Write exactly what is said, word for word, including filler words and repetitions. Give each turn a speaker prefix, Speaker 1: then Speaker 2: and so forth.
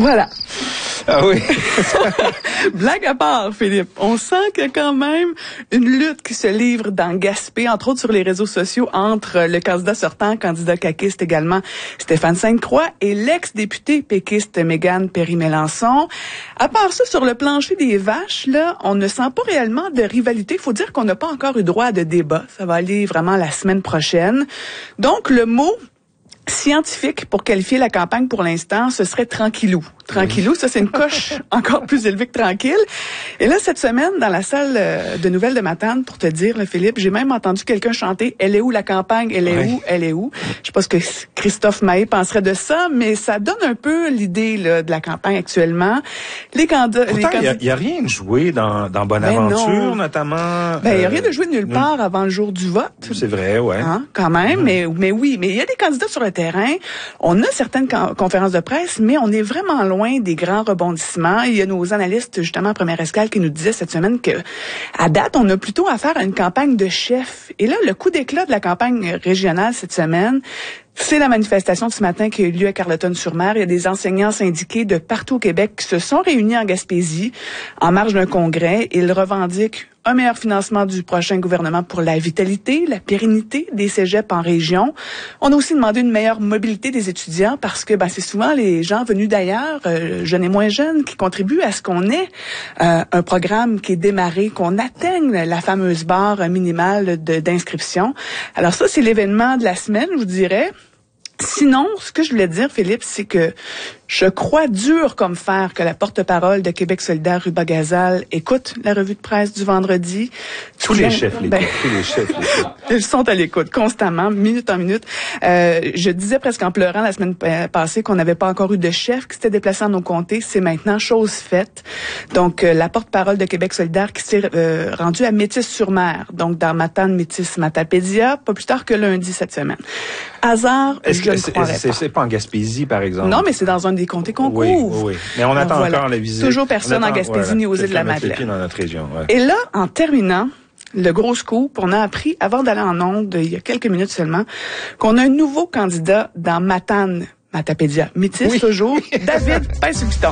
Speaker 1: Voilà.
Speaker 2: Ah oui.
Speaker 1: Blague à part, Philippe, on sent qu'il y a quand même une lutte qui se livre dans Gaspé, entre autres sur les réseaux sociaux, entre le candidat sortant, candidat caquiste également, Stéphane Sainte-Croix, et l'ex-député péquiste Mégane Perry-Mélançon. À part ça, sur le plancher des vaches, là, on ne sent pas réellement de rivalité. Il faut dire qu'on n'a pas encore eu droit à de débat. Ça va aller vraiment la semaine prochaine. Donc, le mot scientifique pour qualifier la campagne pour l'instant, ce serait tranquillou. Tranquillou, ça c'est une coche encore plus élevée que tranquille. Et là, cette semaine, dans la salle de nouvelles de Matane, pour te dire, là, Philippe, j'ai même entendu quelqu'un chanter « Elle est où la campagne? Elle est ouais. où? Elle est où? » Je sais pas ce que Christophe Mahé penserait de ça, mais ça donne un peu l'idée là, de la campagne actuellement. Les candidats...
Speaker 2: Pourtant, il n'y a, a rien de joué dans, dans Bonaventure, ben notamment.
Speaker 1: Ben, il n'y a rien de joué de nulle part euh, avant le jour du vote.
Speaker 2: C'est vrai, ouais.
Speaker 1: Hein, quand même, mmh. mais, mais oui. Mais il y a des candidats sur le terrain. On a certaines conférences de presse, mais on est vraiment loin des grands rebondissements. Il y a nos analystes, justement, en première escale, qui nous disaient cette semaine que, à date, on a plutôt affaire à une campagne de chefs. Et là, le coup d'éclat de la campagne régionale cette semaine, c'est la manifestation de ce matin qui a eu lieu à Carleton-sur-Mer. Il y a des enseignants syndiqués de partout au Québec qui se sont réunis en Gaspésie en marge d'un congrès. Ils revendiquent un meilleur financement du prochain gouvernement pour la vitalité, la pérennité des cégeps en région. On a aussi demandé une meilleure mobilité des étudiants parce que ben, c'est souvent les gens venus d'ailleurs, euh, jeunes et moins jeunes, qui contribuent à ce qu'on ait euh, un programme qui est démarré, qu'on atteigne la fameuse barre minimale de, d'inscription. Alors ça, c'est l'événement de la semaine, je vous dirais. Sinon, ce que je voulais dire, Philippe, c'est que je crois dur comme fer que la porte-parole de Québec solidaire, Ruba Gazal, écoute la revue de presse du vendredi.
Speaker 2: Tous les chefs l'écoutent. Ben, tous les chefs l'écoutent.
Speaker 1: Ils sont à l'écoute constamment, minute en minute. Euh, je disais presque en pleurant la semaine passée qu'on n'avait pas encore eu de chef qui s'était déplacé dans nos comtés. C'est maintenant chose faite. Donc, euh, la porte-parole de Québec solidaire qui s'est euh, rendue à Métis-sur-Mer, donc dans Matane, Métis, Matapédia, pas plus tard que lundi cette semaine. Hasard,
Speaker 2: Est-ce
Speaker 1: je
Speaker 2: que
Speaker 1: ne croirais
Speaker 2: c'est,
Speaker 1: pas.
Speaker 2: C'est pas en Gaspésie, par exemple?
Speaker 1: Non, mais c'est dans un des comtés qu'on
Speaker 2: oui,
Speaker 1: couvre.
Speaker 2: Oui, oui. Mais on attend
Speaker 1: voilà.
Speaker 2: encore la visite.
Speaker 1: Toujours personne
Speaker 2: attend,
Speaker 1: en Gaspésie
Speaker 2: voilà,
Speaker 1: ni aux îles de la Madeleine.
Speaker 2: Dans notre région, ouais.
Speaker 1: Et là, en terminant, le gros scoop, on a appris, avant d'aller en ondes, il y a quelques minutes seulement, qu'on a un nouveau candidat dans Matane, Matapédia. Métis, oui. toujours. David Pince-Piton.